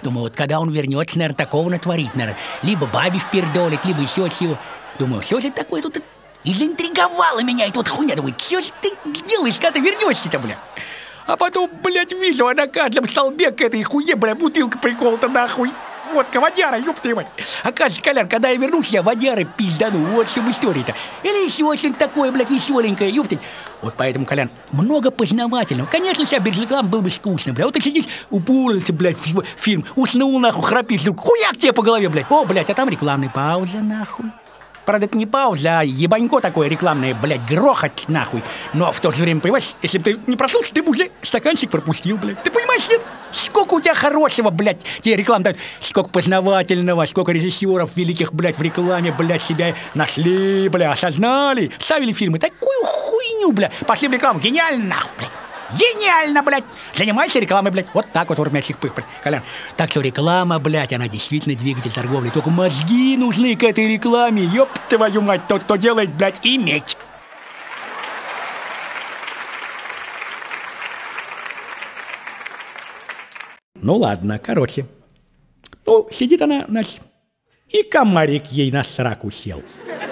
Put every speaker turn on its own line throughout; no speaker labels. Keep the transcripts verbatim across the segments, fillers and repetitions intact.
Думаю, вот когда он вернется, наверное, такого натворит, наверное. Либо бабе впердолит, либо еще чего. Думаю, что же это такое тут? И заинтриговала меня эта вот хуйня. Думаю, что же ты делаешь, когда ты вернешься-то, бля? А потом, блядь, вижу, а на каждом столбе к этой хуйне, бля, бутылка приколота нахуй. Водка, водяра, ёб твою мать. Оказывается, Колян, когда я вернусь, я водяры пиздану. Вот в чем история-то. Или еще что-нибудь такое, блядь, веселенькое, ёптать. Вот поэтому, Колян, много познавательного. Конечно, себя без реклам было бы скучно, блядь. Вот ты сидишь, упорился, блядь, в фильм, уснул, нахуй, храпишь, вдруг хуяк тебе по голове, блядь. О, блядь, а там рекламная пауза, нахуй. Правда, это не пауза, а ебанько такое рекламное, блядь, грохот, нахуй. Но в то же время, понимаешь, если бы ты не прослушал, ты бы уже стаканчик пропустил, блядь. Ты понимаешь, нет? Сколько у тебя хорошего, блядь, тебе реклам дают. Сколько познавательного, сколько режиссеров великих, блядь, в рекламе, блядь, себя нашли, блядь, осознали. Ставили фильмы. Такую хуйню, блядь. Пошли в рекламу. Гениально, нахуй, блядь. Гениально, блядь! Занимайся рекламой, блядь. Вот так вот, вот у меня чихпых, блядь, Колян. Так что реклама, блядь, она действительно двигатель торговли. Только мозги нужны к этой рекламе. Ёб твою мать, тот, кто делает, блядь, иметь. Ну ладно, короче. Ну, сидит она, значит, и комарик ей на сраку сел.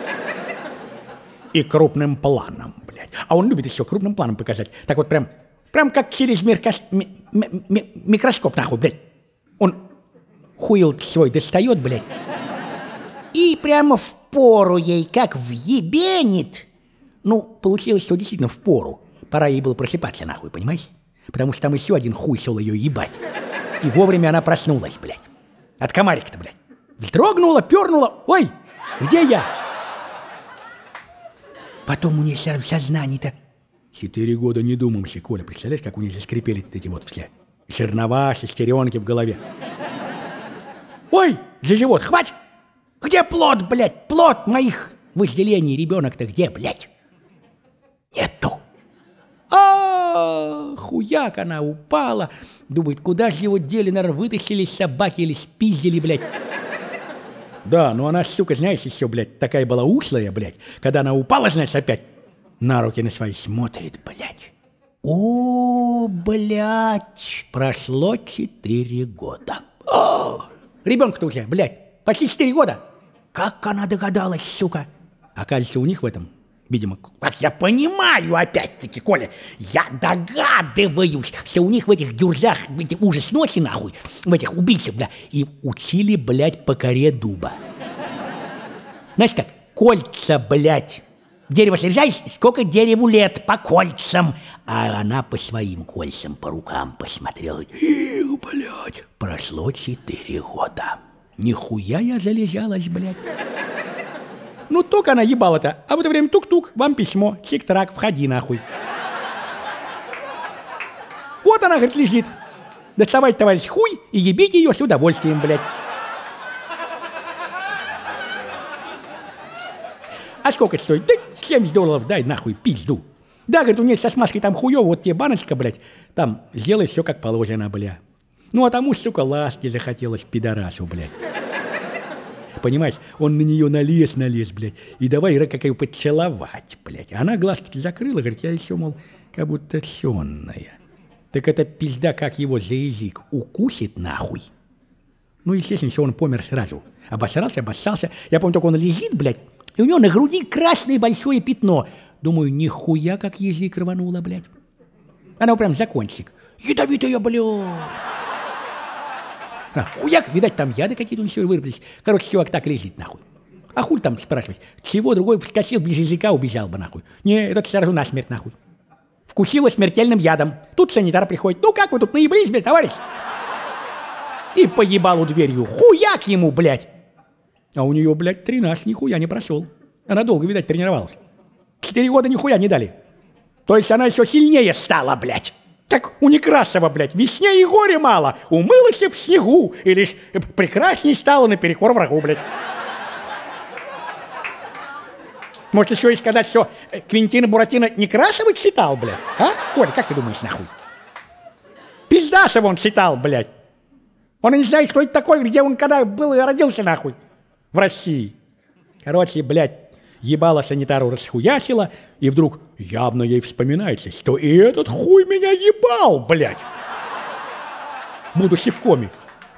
И крупным планом, блядь. А он любит еще крупным планом показать. Так вот прям... Прям как через миркос... ми... ми... ми... микроскоп, нахуй, блядь. Он хуил свой достает, блядь. И прямо в пору ей как въебенит. Ну, получилось, что действительно в пору. Пора ей было просыпаться, нахуй, понимаешь? Потому что там еще один хуй шел ее ебать. И вовремя она проснулась, блядь. От комарика-то, блядь. Вздрогнула, пернула. Ой, где я? Потом у нее сознание-то... Четыре года не думался, Коля. Представляешь, как у них заскрипели эти вот все жернова, шестеренки в голове. Ой, за живот, хватит! Где плод, блядь, плод моих вожделений? Ребенок-то где, блядь? Нету. А, хуяк, она упала. Думает, куда же его дели, наверное, вытащили собаки или спиздили, блядь. Да, ну она, сука, знаешь, еще, блядь, такая была ушлая, блядь. Когда она упала, знаешь, опять на руки на свои смотрит, блядь. О, блядь, прошло четыре года. О, ребенку-то уже, блядь, почти четыре года. Как она догадалась, сука? Оказывается, у них в этом, видимо, как я понимаю, опять-таки, Коля, я догадываюсь, что у них в этих дюрзах, в эти ужас ночи, нахуй, в этих убийцах, бля, и учили, блядь, по коре дуба. Знаешь как, кольца, блядь. Дерево срезаешь, сколько дереву лет, по кольцам. А она по своим кольцам, по рукам посмотрела. Их, блядь, прошло четыре года. Нихуя я залежалась, блядь. Ну, только она ебала-то. А в это время тук-тук, вам письмо, чик-трак, входи нахуй. Вот она, говорит, лежит. Доставайте, товарищ, хуй и ебите ее с удовольствием, блядь. А сколько это стоит? Да семьдесят долларов дай нахуй, пизду. Да, говорит, у нее со смазкой там хуёво, вот тебе баночка, блядь, там сделай все как положено, бля. Ну, а тому, сука, ласки захотелось пидорасу, блядь. Понимаешь, он на нее налез, налез, блядь, и давай, какая поцеловать, блядь. Она глазки закрыла, говорит, я еще, мол, как будто сонная. Так эта пизда, как его за язык укусит нахуй. Ну, естественно, что он помер сразу. Обосрался, обоссался. Я помню, только он лежит, блядь, и у него на груди красное большое пятно. Думаю, нихуя как язык рванула, блядь. Она прям за кончик. Ядовитая, блядь. А, хуяк, видать, там яды какие-то у него вырвались. Короче, чувак так лежит, нахуй. А хуй там спрашивать? Чего другой вскочил, без языка убежал бы, нахуй. Не, этот сразу насмерть, нахуй. Вкусила смертельным ядом. Тут санитар приходит. Ну как вы тут наебались, блядь, товарищ? И по ебалу дверью. Хуяк ему, блядь. А у нее, блядь, тренаж нихуя не прошел. Она долго, видать, тренировалась. Четыре года нихуя не дали. То есть она еще сильнее стала, блядь. Как у Некрасова, блядь, весне и горе мало. Умылась в снегу. И лишь прекрасней стала наперекор врагу, блядь. Может, еще и сказать, что Квентина Буратино Некрасова читал, блядь? А? Коля, как ты думаешь, нахуй? Пиздашева он читал, блядь. Он и не знает, кто это такой, где он когда был и родился, нахуй. В России. Короче, блядь, ебало санитару расхуясила, и вдруг явно ей вспоминается, что и этот хуй меня ебал, блядь. Будучи в коме.